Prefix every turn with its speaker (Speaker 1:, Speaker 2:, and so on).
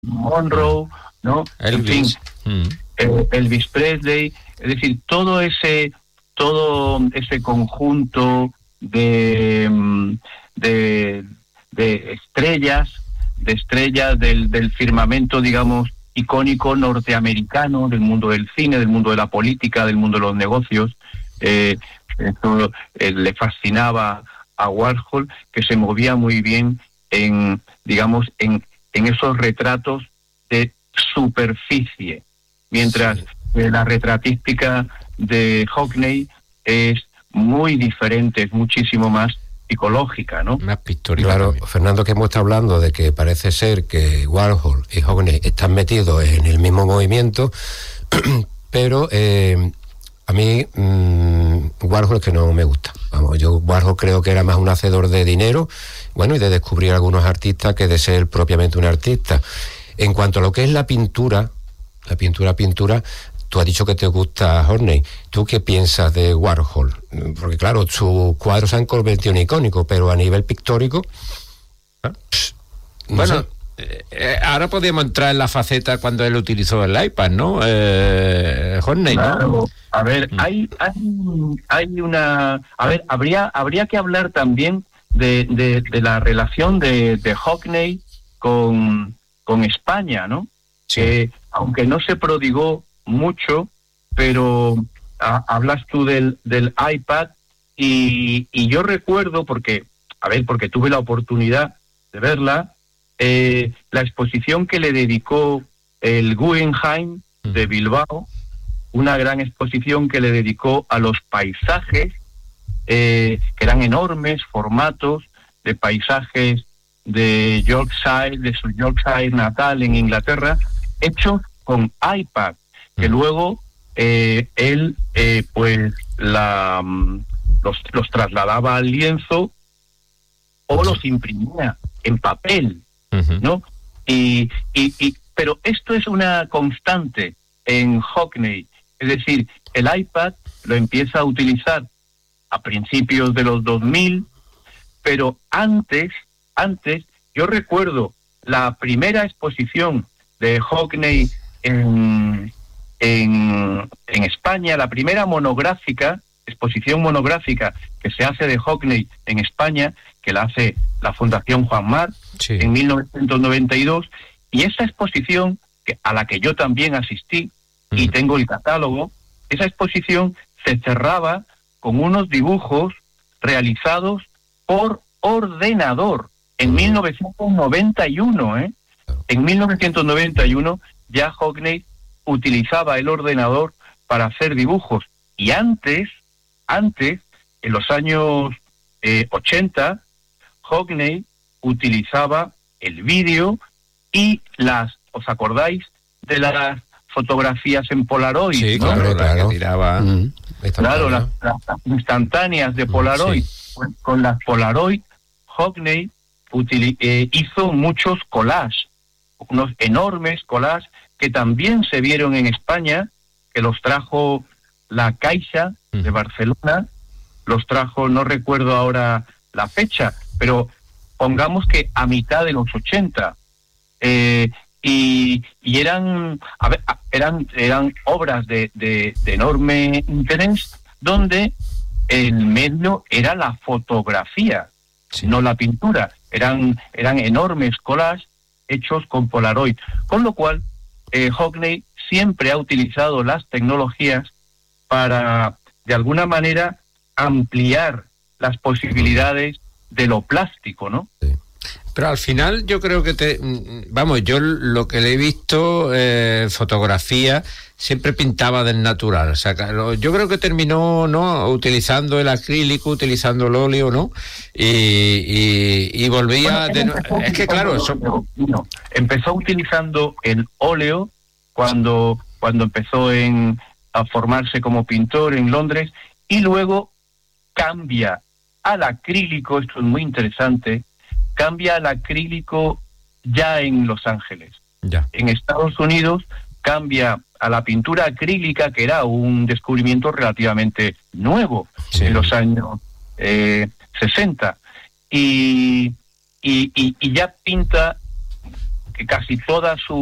Speaker 1: Monroe, ¿no?
Speaker 2: Elvis.
Speaker 1: En fin, Elvis Presley, es decir, todo ese conjunto de estrellas del firmamento, digamos, icónico norteamericano, del mundo del cine, del mundo de la política, del mundo de los negocios. Esto le fascinaba a Warhol, que se movía muy bien en esos retratos de superficie, mientras la retratística de Hockney es muy diferente, es muchísimo más psicológica, ¿no?
Speaker 2: Más pictórica.
Speaker 3: Claro,
Speaker 2: también.
Speaker 3: Fernando, que hemos estado hablando de que parece ser que Warhol y Hockney están metidos en el mismo movimiento, pero a mí Warhol es que no me gusta. Vamos, yo Warhol creo que era más un hacedor de dinero, bueno, y de descubrir algunos artistas que de ser propiamente un artista. En cuanto a lo que es la pintura, tú has dicho que te gusta Hockney. ¿Tú qué piensas de Warhol? Porque claro, sus cuadros se han convertido en icónicos, pero a nivel pictórico...
Speaker 2: Bueno, ahora podríamos entrar en la faceta cuando él utilizó el iPad, ¿no? Hockney, ¿no?
Speaker 1: Claro. A ver, hay una... A ver, habría que hablar también de la relación de Hockney con España, ¿no?
Speaker 2: Sí.
Speaker 1: Que, aunque no se prodigó mucho, pero hablas tú del iPad y yo recuerdo, porque tuve la oportunidad de verla, la exposición que le dedicó el Guggenheim de Bilbao, una gran exposición que le dedicó a los paisajes, que eran enormes formatos de paisajes de Yorkshire, de su Yorkshire natal en Inglaterra, hechos con iPad, que luego él pues los trasladaba al lienzo o los imprimía en papel, ¿no? Pero esto es una constante en Hockney, es decir, el iPad lo empieza a utilizar a principios de los 2000, pero antes yo recuerdo la primera exposición de Hockney en España, la primera exposición monográfica que se hace de Hockney en España, que la hace la Fundación Juan March, sí, en 1992, y esa exposición, a la que yo también asistí, y tengo el catálogo, esa exposición se cerraba con unos dibujos realizados por ordenador en 1991, En 1991 ya Hockney utilizaba el ordenador para hacer dibujos, y antes, en los años 80, Hockney utilizaba el vídeo y ¿os acordáis de las fotografías en Polaroid?
Speaker 2: Sí,
Speaker 1: ¿no?
Speaker 2: claro. Que tiraba.
Speaker 1: Claro, las instantáneas de Polaroid.
Speaker 2: Sí.
Speaker 1: Pues con las Polaroid, Hockney hizo muchos collages, unos enormes collages que también se vieron en España, que los trajo la Caixa de Barcelona, los trajo, no recuerdo ahora la fecha, pero pongamos que a mitad de los 80, y eran obras de enorme interés, donde el medio era la fotografía, sí, no la pintura. Eran enormes collages hechos con Polaroid, con lo cual Hockney siempre ha utilizado las tecnologías para, de alguna manera, ampliar las posibilidades de lo plástico, ¿no?
Speaker 3: Sí.
Speaker 2: Pero al final yo creo que yo lo que le he visto, fotografía, siempre pintaba del natural. O sea, yo creo que terminó, ¿no?, utilizando el acrílico, utilizando el óleo, ¿no? Y volvía... es que claro,
Speaker 1: empezó utilizando el óleo cuando empezó a formarse como pintor en Londres, y luego cambia al acrílico. Esto es muy interesante. Cambia al acrílico ya en Los Ángeles.
Speaker 2: Ya.
Speaker 1: En Estados Unidos cambia a la pintura acrílica, que era un descubrimiento relativamente nuevo, sí, en los años 60. Y ya pinta que casi toda su